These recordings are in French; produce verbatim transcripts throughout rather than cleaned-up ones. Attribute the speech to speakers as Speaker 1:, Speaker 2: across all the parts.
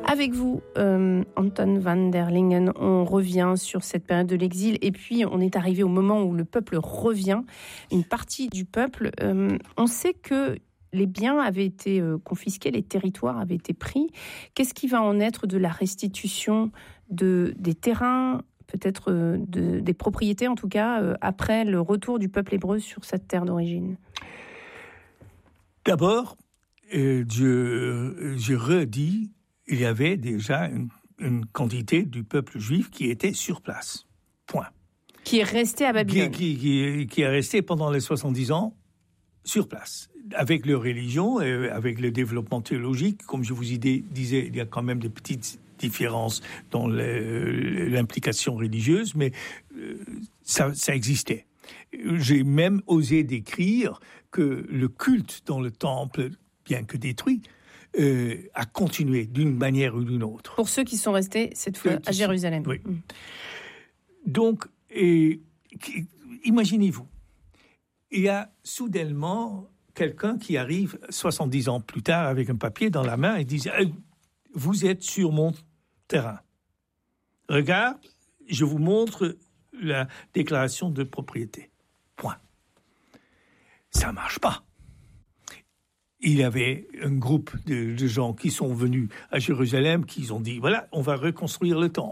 Speaker 1: Avec vous, euh, Anton van der Lingen, on revient sur cette période de l'exil et puis on est arrivé au moment où le peuple revient, une partie du peuple. Euh, on sait que les biens avaient été euh, confisqués, les territoires avaient été pris. Qu'est-ce qui va en être de la restitution de, des terrains, peut-être euh, de, des propriétés en tout cas, euh, après le retour du peuple hébreu sur cette terre d'origine ?
Speaker 2: D'abord, euh, je, je redis, il y avait déjà une, une quantité du peuple juif qui était sur place. Point.
Speaker 1: Qui est resté à Babylone.
Speaker 2: Qui, qui, qui, qui est resté pendant les soixante-dix ans sur place. Avec leur religion, et avec le développement théologique, comme je vous disais, il y a quand même des petites différences dans le, l'implication religieuse, mais ça, ça existait. J'ai même osé décrire que le culte dans le temple, bien que détruit, euh, a continué d'une manière ou d'une autre.
Speaker 1: Pour ceux qui sont restés cette fois à Jérusalem.
Speaker 2: Oui. Mmh. Donc, et, imaginez-vous, il y a soudainement quelqu'un qui arrive soixante-dix ans plus tard avec un papier dans la main et dit hey, « Vous êtes sur mon terrain. Regarde, je vous montre la déclaration de propriété. » Point. Ça ne marche pas. Il y avait un groupe de, de gens qui sont venus à Jérusalem, qui ont dit « Voilà, on va reconstruire le temple. »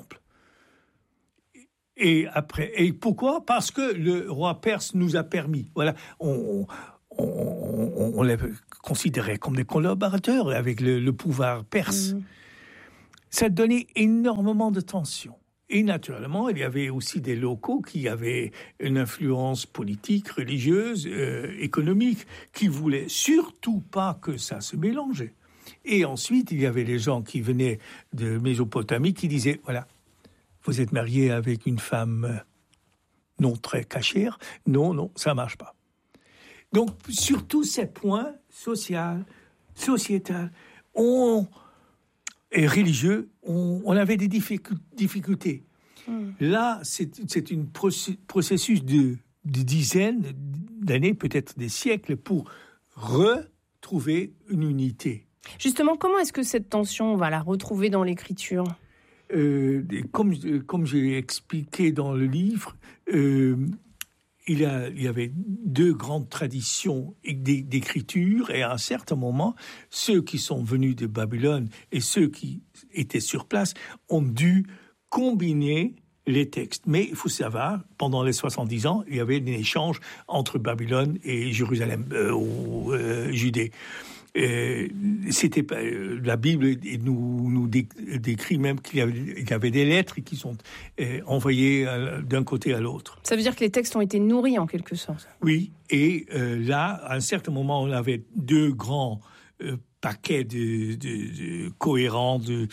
Speaker 2: Et après, et pourquoi ? Parce que le roi perse nous a permis. Voilà, on, on, on, on les considérait comme des collaborateurs avec le, le pouvoir perse. Mmh. Ça donnait énormément de tension. Et naturellement, il y avait aussi des locaux qui avaient une influence politique, religieuse, euh, économique, qui voulaient surtout pas que ça se mélangeait. Et ensuite, il y avait des gens qui venaient de Mésopotamie qui disaient, voilà, vous êtes marié avec une femme non très cachère. Non, non, ça marche pas. Donc, sur tous ces points, social, sociétal, on... et religieux, on, on avait des difficultés. Mmh. Là, c'est, c'est un processus de, de dizaines d'années, peut-être des siècles, pour retrouver une unité.
Speaker 1: Justement, comment est-ce que cette tension, on va la retrouver dans l'écriture ?
Speaker 2: euh, comme, comme j'ai expliqué dans le livre, euh, il, y a, il y avait deux grandes traditions d'écriture, et à un certain moment, ceux qui sont venus de Babylone et ceux qui étaient sur place ont dû combiner les textes. Mais il faut savoir, pendant les soixante-dix ans, il y avait un échange entre Babylone et Jérusalem, euh, ou euh, Judée. Euh, c'était pas, euh, la Bible nous, nous décrit même qu'il y avait, il y avait des lettres qui sont euh, envoyées euh, d'un côté à l'autre.
Speaker 1: Ça veut dire que les textes ont été nourris en quelque sorte.
Speaker 2: Oui, et euh, là, à un certain moment, on avait deux grands euh, paquets de, de, de cohérents de,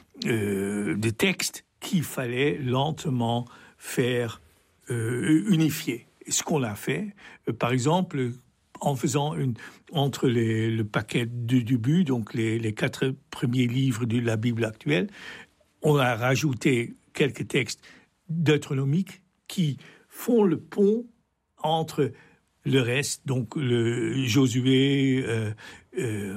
Speaker 2: euh, de textes qu'il fallait lentement faire euh, unifier. Et ce qu'on a fait, euh, par exemple, en faisant une, entre les, le paquet du début, donc les, les quatre premiers livres de la Bible actuelle, on a rajouté quelques textes deutéronomiques qui font le pont entre le reste, donc le Josué, euh, euh,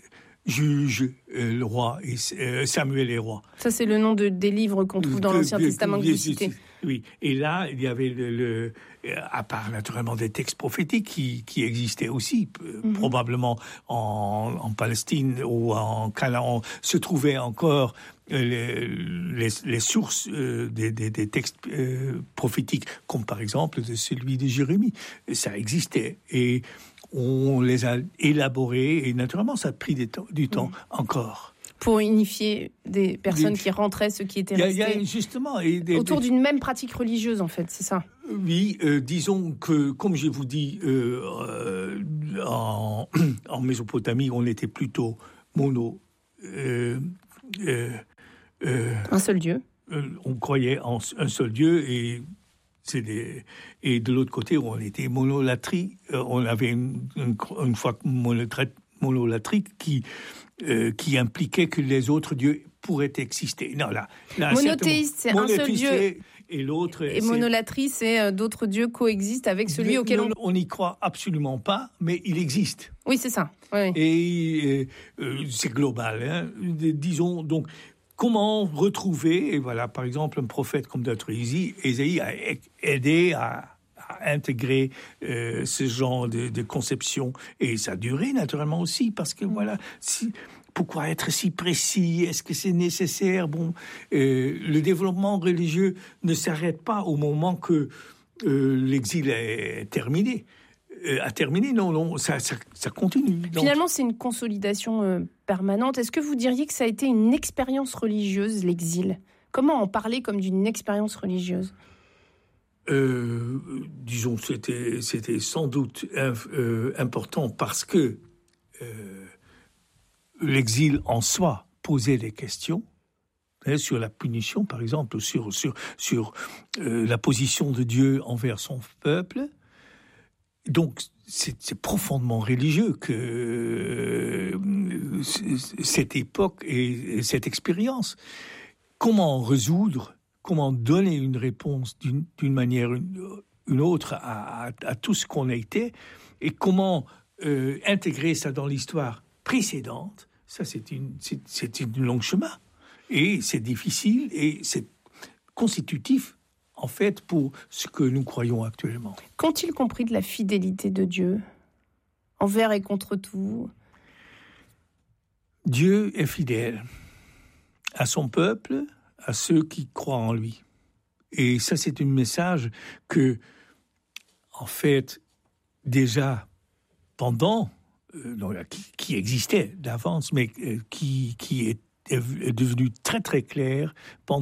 Speaker 2: Juge, euh, le roi, et euh, Samuel et roi.
Speaker 1: Ça, c'est le nom de, des livres qu'on trouve dans l'Ancien Testament que vous citez.
Speaker 2: Oui, et là, il y avait le, le à part naturellement des textes prophétiques qui, qui existaient aussi, mm-hmm. probablement en, en Palestine ou en Canaan, se trouvaient encore les, les, les sources euh, des, des, des textes euh, prophétiques, comme par exemple de celui de Jérémie. Ça existait, et on les a élaborés, et naturellement, ça a pris des temps, du temps mmh. encore.
Speaker 1: Pour unifier des personnes des... qui rentraient, ceux qui étaient
Speaker 2: y a,
Speaker 1: restés,
Speaker 2: y a justement, et des,
Speaker 1: autour
Speaker 2: des...
Speaker 1: d'une même pratique religieuse, en fait, c'est ça ?
Speaker 2: Oui, euh, disons que, comme je vous dis, euh, euh, en, en Mésopotamie, on était plutôt mono... Euh, euh,
Speaker 1: euh, un seul Dieu.
Speaker 2: Euh, on croyait en un seul Dieu, et... C'est des... Et de l'autre côté, on était monolatrie. Euh, on avait une, une, une foi monolatrique qui, euh, qui impliquait que les autres dieux pourraient exister. Non, là, là
Speaker 1: monothéiste, c'est un seul Dieu
Speaker 2: et l'autre...
Speaker 1: Et
Speaker 2: c'est...
Speaker 1: monolatrie, c'est euh, d'autres dieux coexistent avec celui
Speaker 2: Le,
Speaker 1: auquel on...
Speaker 2: On n'y croit absolument pas, mais il existe.
Speaker 1: Oui, c'est ça. Oui.
Speaker 2: Et euh, c'est global, hein. Disons, donc, comment retrouver, et voilà, par exemple, un prophète comme notre Ésaïe a aidé à, à intégrer euh, ce genre de, de conception, et ça a duré naturellement aussi, parce que voilà, si... Pourquoi être si précis? Est-ce que c'est nécessaire? Bon, euh, le développement religieux ne s'arrête pas au moment que euh, l'exil est terminé. Euh, a terminé, non, non, ça, ça, ça continue. Donc...
Speaker 1: Finalement, c'est une consolidation euh, permanente. Est-ce que vous diriez que ça a été une expérience religieuse, l'exil? Comment en parler comme d'une expérience religieuse?
Speaker 2: euh, Disons, c'était, c'était sans doute euh, important parce que euh, l'exil en soi posait des questions hein, sur la punition, par exemple, sur, sur, sur euh, la position de Dieu envers son peuple. Donc, c'est, c'est profondément religieux que euh, cette époque et cette expérience. Comment résoudre, comment donner une réponse d'une, d'une manière ou une, une autre à, à, à tout ce qu'on a été, et comment euh, intégrer ça dans l'histoire précédente. Ça, c'est une, c'est, c'est une longue chemin. Et c'est difficile et c'est constitutif, en fait, pour ce que nous croyons actuellement.
Speaker 1: Qu'ont-ils compris de la fidélité de Dieu, envers et contre tout?
Speaker 2: Dieu est fidèle à son peuple, à ceux qui croient en lui. Et ça, c'est un message que, en fait, déjà pendant... Euh, qui, qui existait d'avance, mais euh, qui, qui est, est devenu très très clair pendant